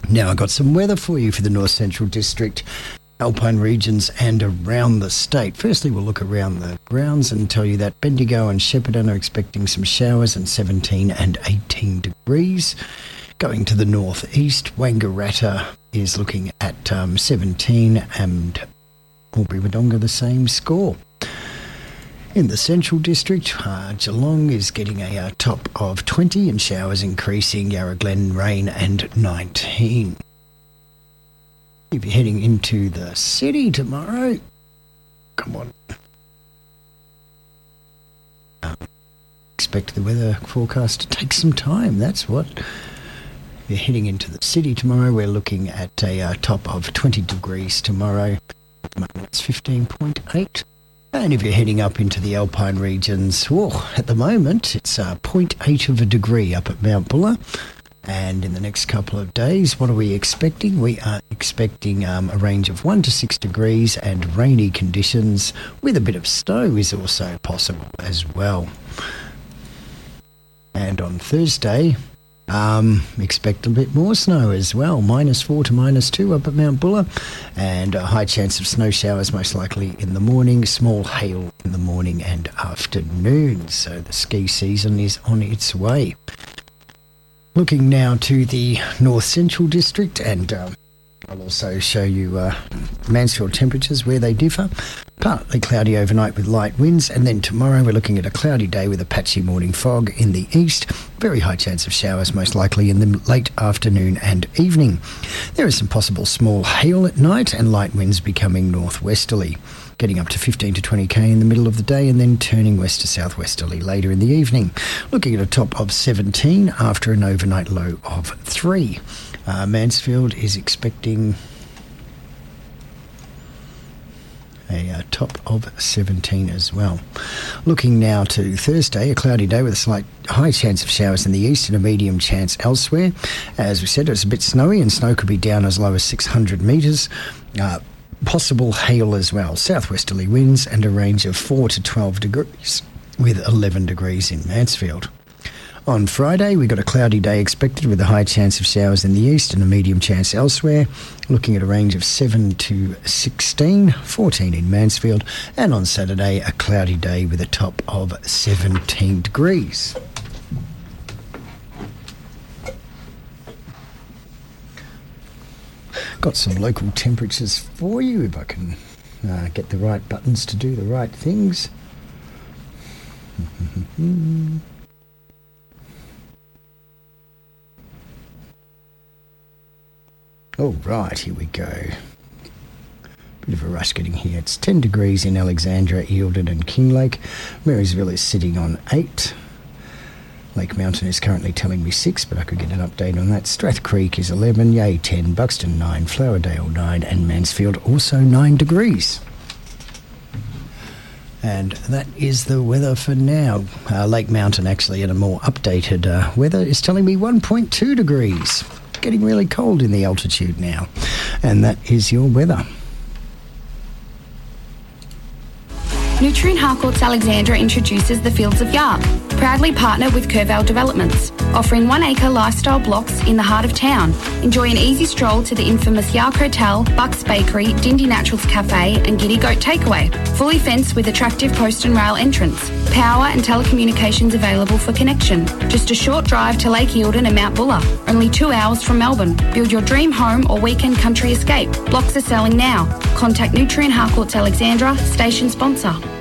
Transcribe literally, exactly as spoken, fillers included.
Now, I've got some weather for you for the North Central District, Alpine regions and around the state. Firstly, we'll look around the grounds and tell you that Bendigo and Shepparton are expecting some showers and seventeen and eighteen degrees. Going to the northeast, Wangaratta is looking at um, seventeen and Albury-Wodonga the same score. In the Central District, uh, Geelong is getting a uh, top of twenty and showers increasing, Yarra Glen rain and nineteen. If you're heading into the city tomorrow, come on. Um, expect the weather forecast to take some time, that's what. If you're heading into the city tomorrow, we're looking at a uh, top of twenty degrees tomorrow. At the moment it's fifteen point eight. And if you're heading up into the Alpine regions, whoa, at the moment it's uh, zero point eight of a degree up at Mount Buller. And in the next couple of days, what are we expecting? We are expecting um, a range of one to six degrees and rainy conditions with a bit of snow is also possible as well. And on Thursday, um, expect a bit more snow as well, minus four to minus two up at Mount Buller, and a high chance of snow showers most likely in the morning, small hail in the morning and afternoon. So the ski season is on its way. Looking now to the North Central District, and um, I'll also show you uh, Mansfield temperatures where they differ. Partly cloudy overnight with light winds, and then tomorrow we're looking at a cloudy day with a patchy morning fog in the east. Very high chance of showers most likely in the late afternoon and evening. There is some possible small hail at night and light winds becoming northwesterly, getting up to fifteen to twenty k in the middle of the day and then turning west to southwesterly later in the evening. Looking at a top of seventeen after an overnight low of three. Uh, Mansfield is expecting a uh, top of seventeen as well. Looking now to Thursday, a cloudy day with a slight high chance of showers in the east and a medium chance elsewhere. As we said, it's a bit snowy and snow could be down as low as six hundred metres. Uh, possible hail as well. Southwesterly winds and a range of four to twelve degrees with eleven degrees in Mansfield. On Friday, we've got a cloudy day expected with a high chance of showers in the east and a medium chance elsewhere. Looking at a range of seven to sixteen, fourteen in Mansfield. And on Saturday, a cloudy day with a top of seventeen degrees. Got some local temperatures for you if I can uh, get the right buttons to do the right things. All right, here we go. Bit of a rush getting here. It's ten degrees in Alexandra, Eildon and Kinglake. Marysville is sitting on eight. Lake Mountain is currently telling me six, but I could get an update on that. Strath Creek is eleven, Yea ten, Buxton nine, Flowerdale nine, and Mansfield also nine degrees. And that is the weather for now. Uh, Lake Mountain, actually, in a more updated uh, weather, is telling me one point two degrees. Getting really cold in the altitude now. And that is your weather. Nutrien Harcourts Alexandra introduces the Fields of Yark, proudly partnered with Curvale Developments, offering one-acre lifestyle blocks in the heart of town. Enjoy an easy stroll to the infamous Yark Hotel, Bucks Bakery, Dindy Naturals Cafe and Giddy Goat Takeaway, fully fenced with attractive post and rail entrance. Power and telecommunications available for connection. Just a short drive to Lake Eildon and Mount Buller, only two hours from Melbourne. Build your dream home or weekend country escape. Blocks are selling now. Contact Nutrien Harcourts Alexandra, station sponsor.